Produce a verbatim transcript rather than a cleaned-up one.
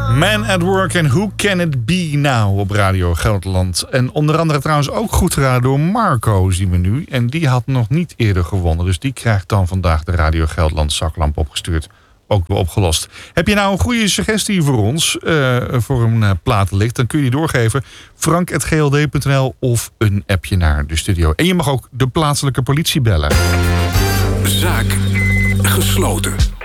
Man at Work en Who Can It Be Now op Radio Gelderland. En onder andere trouwens ook goed geraden door Marco, zien we nu. En die had nog niet eerder gewonnen. Dus die krijgt dan vandaag de Radio Gelderland zaklamp opgestuurd. Ook weer opgelost. Heb je nou een goede suggestie voor ons, uh, voor een uh, platenlicht, dan kun je die doorgeven. frank at g l d punt n l of een appje naar de studio. En je mag ook de plaatselijke politie bellen. Zaak gesloten.